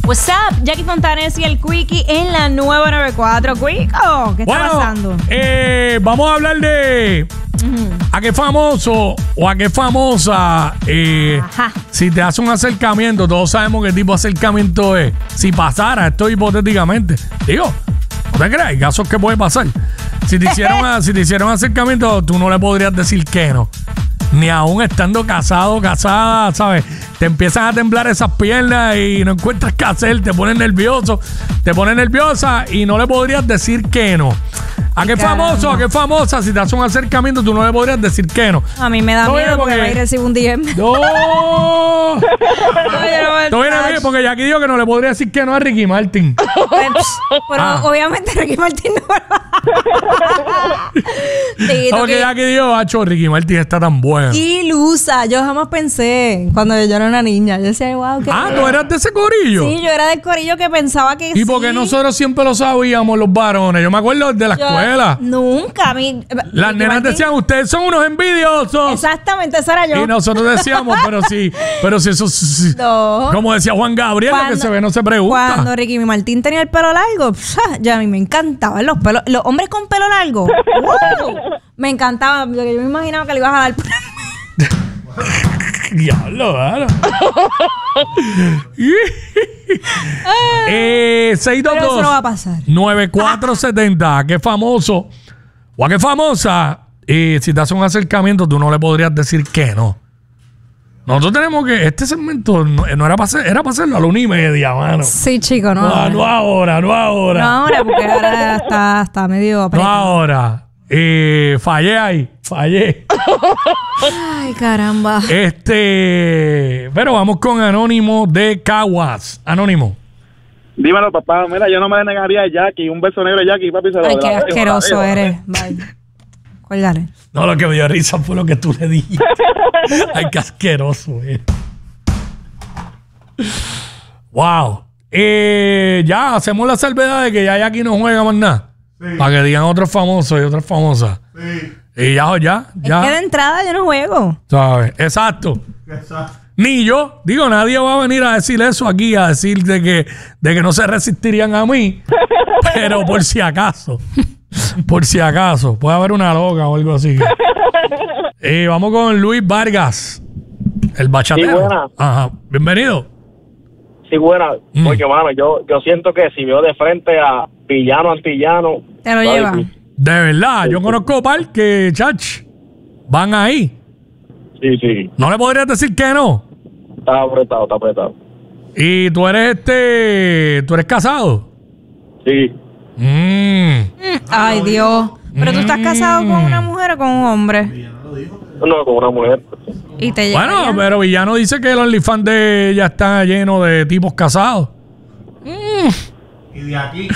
What's up? Jackie Fontanes y el Quickie en la nueva 94. Quico, ¿qué está pasando? Vamos a hablar de a qué famoso o a qué famosa si te hace un acercamiento. Todos sabemos qué tipo de acercamiento es. Si pasara esto hipotéticamente, digo, no te creas, hay casos que puede pasar. Si te hicieron acercamiento, tú no le podrías decir que no. Ni aún estando casado, casada, ¿sabes? Te empiezan a temblar esas piernas y no encuentras qué hacer, te pones nervioso, te pones nerviosa y no le podrías decir que no. ¿A qué famoso, a qué famosa, si te hace un acercamiento, tú no le podrías decir que no? A mí me da miedo porque va a recibir un DM. ¡No! Tú vienes bien porque Jackie dijo que no le podría decir que no a Ricky Martin. Pero obviamente Ricky Martin no. Porque Jackie dijo, macho, Ricky Martin está tan bueno. Ilusa, yo jamás pensé cuando yo era una niña. Yo decía, wow, qué ¿tú eras de ese corillo? Sí, yo era del corillo que pensaba que ¿Y porque nosotros siempre lo sabíamos, los varones? Yo me acuerdo de la escuela. Nunca. Las nenas decían, ustedes son unos envidiosos. Exactamente, esa era yo. Y nosotros decíamos, pero si eso... No. Como decía Juan Gabriel, lo que se ve no se pregunta. Cuando Ricky Martin tenía el pelo largo, ya a mí me encantaban los hombres con pelo largo. ¡Wow! Me encantaba. Yo me imaginaba que le ibas a dar... Diablo, claro. 622 no va a pasar. 9470. ¿A qué famoso o a qué famosa si te hace un acercamiento tú no le podrías decir que no? Nosotros tenemos que... Este segmento no era para hacerlo a la 1:30, mano. Sí, chico, no ahora. No ahora. No ahora, porque ahora está medio apretado. No ahora. Fallé. Ay, caramba. Pero vamos con Anónimo de Caguas. Anónimo. Dímelo, papá. Mira, yo no me negaría a Jackie. Un beso negro a Jackie, papi. Ay, qué asqueroso eres. Bye. Cuélgale. No, lo que me dio risa fue lo que tú le dijiste. Ay, qué asqueroso eres. Wow. Ya hacemos la salvedad de que ya Jackie no juega más nada. Sí. Para que digan otros famosos y otras famosas. Sí. Y ya. Es que de entrada yo no juego. ¿Sabes? Exacto. Ni yo. Digo, nadie va a venir a decir eso aquí, a decir de que no se resistirían a mí. Pero por si acaso. Puede haber una loca o algo así. Vamos con Luis Vargas. El bachatero. Sí, buena. Ajá. Bienvenido. Sí, buena. Porque, mano, yo siento que si veo de frente a villano, antillano... Te lo lleva. De verdad, yo conozco par que, chach, van ahí. Sí. ¿No le podrías decir que no? Está apretado. ¿Y tú eres tú eres casado? Sí. Ay, Dios. ¿Pero tú estás casado con una mujer o con un hombre? No, con una mujer. ¿Y te bueno, pero Villano dice que el OnlyFans de ella está lleno de tipos casados. Y de aquí.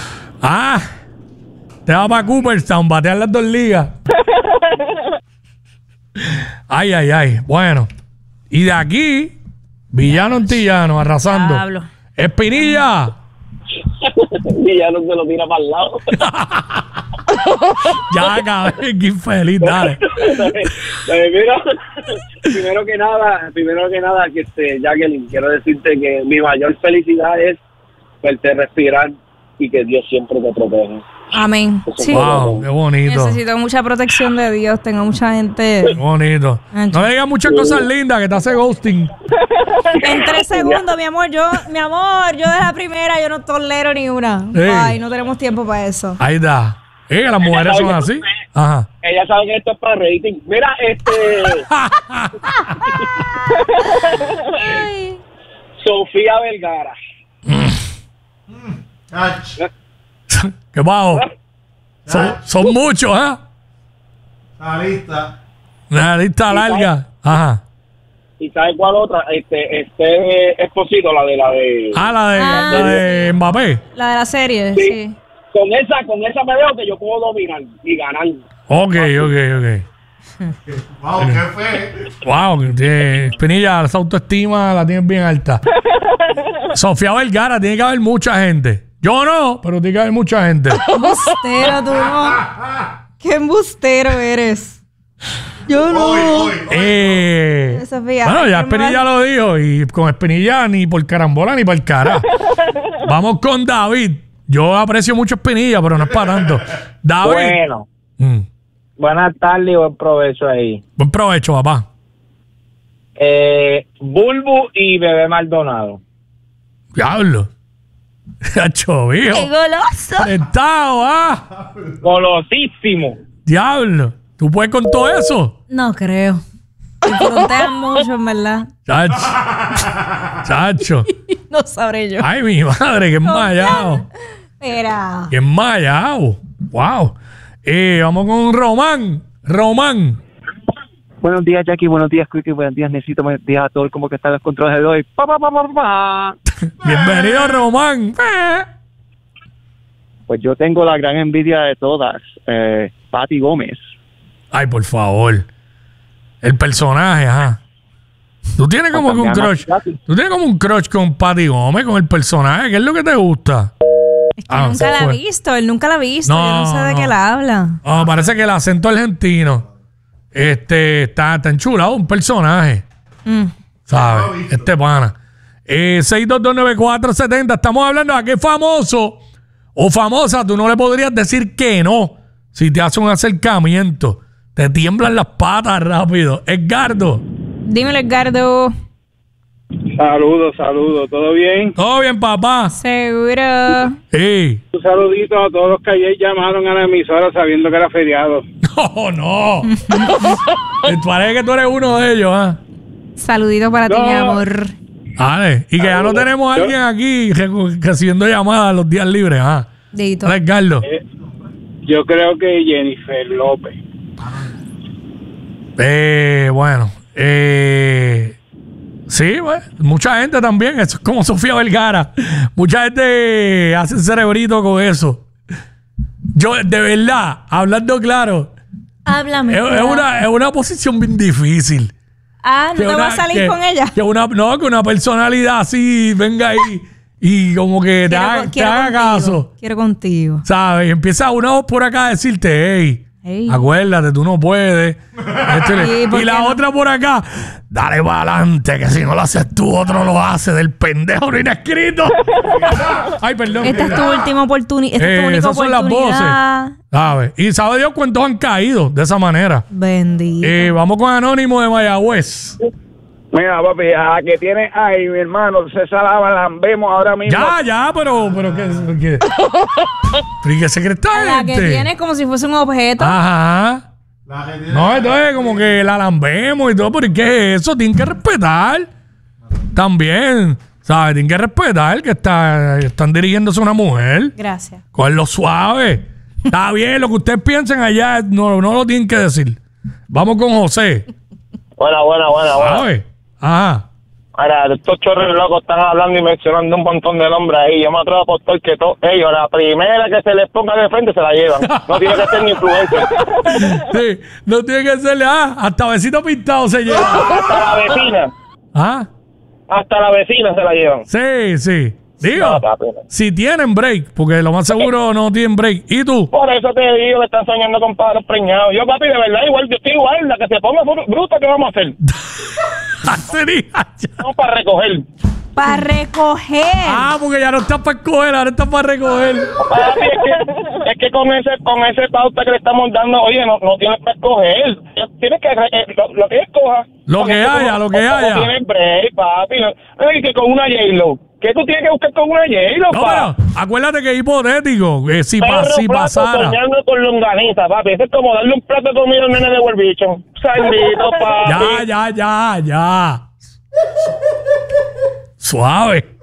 Te va para Cooperstown, batear las 2 ligas. Ay. Bueno. Y de aquí, Villano Antillano, arrasando. Diablo. Villano Espinilla. se lo tira para el lado. Ya, cabrón, qué infeliz, dale. Mira, primero que nada, Jacqueline, quiero decirte que mi mayor felicidad es verte respirar y que Dios siempre te proteja. Amén. Sí. Wow, qué bonito. Necesito mucha protección de Dios. Tengo mucha gente. Qué bonito. No le digas muchas cosas lindas que te hace ghosting. En 3 segundos, mi amor, yo de la primera, yo no tolero ni una. Sí. Ay, no tenemos tiempo para eso. Ahí está. Las mujeres son así. Ajá. Ella sabe que esto es para rating. Mira, Ay. Sofía Vergara. ¿Qué bajo? Son muchos, La lista. Una lista larga. Ajá. ¿Y sabes cuál otra? Esposito, la de... La de Mbappé. La de la serie, sí. Con esa me veo que yo puedo dominar y ganar. Ok. Wow, qué fe. Wow, Espinilla, esa autoestima la tienes bien alta. Sofía Vergara, tiene que haber mucha gente. Yo no, pero tiene que haber mucha gente. Embustero, tú no. Qué embustero eres. Yo no. Hoy. Eso, fíjate, Bueno, ya qué mal. Espinilla lo dijo y con Espinilla ni por carambola ni por el cara. Vamos con David. Yo aprecio mucho Espinilla, pero no es para tanto. David. Bueno, Mm. buenas tardes y buen provecho ahí. Buen provecho, papá. Bulbu y Bebé Maldonado. Diablo. Chacho, ¡Qué viejo. goloso! Prestado, ah. Golosísimo. Diablo. ¿Tú puedes con todo eso? No creo. Me frontean mucho, en verdad. Chacho. Chacho. No sabré yo. Ay, mi madre, qué enmayado. Mira. Qué enmayado. Wow. Vamos con Román. Román. Buenos días, Jackie. Buenos días, Quickie. Buenos días, Necesito. Buenos días a todos. ¿Cómo que están los controles de hoy? Pa, pa, pa, pa, pa. Bienvenido, Román. Pues yo tengo la gran envidia de todas. Pati Gómez. Ay, por favor. El personaje, ajá. Tú tienes como que un crush. Tú tienes como un crush con Pati Gómez, con el personaje. ¿Qué es lo que te gusta? Es que nunca la ha visto. Él nunca la ha visto. Yo no sé de qué la habla. Oh, parece que el acento argentino está enchulado, un personaje. ¿Sabes? Este pana. 6229470. Estamos hablando de a qué famoso o famosa tú no le podrías decir que no si te hace un acercamiento. Te tiemblan las patas rápido. Edgardo. Dímelo, Edgardo. Saludos, ¿todo bien? ¿Todo bien, papá? Seguro. Sí. Un saludito a todos los que ayer llamaron a la emisora sabiendo que era feriado. No, no. Parece que tú eres uno de ellos, ¿ah? Saludito para ti, No. mi amor. Vale. Y que ya no tenemos a alguien aquí recibiendo llamadas los días libres, ¿ah? Dito. Hola, Edgardo. Yo creo que Jennifer López. Bueno. Sí, pues, mucha gente también. Eso es como Sofía Vergara. Mucha gente hace cerebrito con eso. Yo, de verdad, hablando claro, Háblame. es una posición bien difícil. Ah, ¿no te vas a salir con ella? Que una personalidad así venga ahí y como que te haga caso. Quiero contigo. ¿Sabes? Y empieza una voz por acá a decirte, hey, acuérdate, tú no puedes. Y la otra por acá, dale para adelante, que si no lo haces tú, otro lo hace, del pendejo no escrito. Ay, perdón. Esta es tu última oportunidad. Esta es tu única esas son las oportunidad. voces. ¿Sabes? Y sabe Dios cuántos han caído de esa manera. Bendito. Vamos con Anónimo de Mayagüez. Mira, papi, a que tiene ahí, mi hermano, César la vemos ahora mismo. Ya, pero ¿qué? ¿Pero y qué se cree esta La que gente? tienes como si fuese un objeto. Ajá. No, entonces como que la lambemos y todo, pero ¿qué es eso? Tienen que respetar. También, ¿sabes? Tienen que respetar que están dirigiéndose a una mujer. Gracias. Cogerlo suave. Está bien, lo que ustedes piensen allá no lo tienen que decir. Vamos con José. Buena. ¿Sabes? Ajá. Ahora, estos chorros locos están hablando y mencionando un montón de nombres ahí. Yo me atrevo a apostar que todos ellos, la primera que se les ponga de frente, se la llevan. No tiene que ser ni influencer. Sí, no tiene que serle, hasta besito pintado se lleva. Hasta la vecina. Hasta la vecina se la llevan. Sí. Digo, No, papi, no. si tienen break, porque lo más seguro no tienen break. ¿Y tú? Por eso te digo que están soñando con pájaros preñados. Yo, papi, de verdad, yo estoy igual. La que se ponga bruta, ¿qué vamos a hacer? Vamos para recoger. Para recoger. Porque ya no estás para escoger, ahora estás para recoger. Papi, es que con ese pauta que le estamos dando, oye, no tienes para escoger. Tienes que lo que escoja. Lo que haya. No tienes break, papi. No, y que con una J-Lo. ¿Qué tú tienes que buscar con una J-Lo, No, papi? pero acuérdate que es hipotético. Que si Plato pasara. soñando con longaniza, papi. Eso es como darle un plato de comida al nene de World Vision. Saldito, papi. Ya. Suave.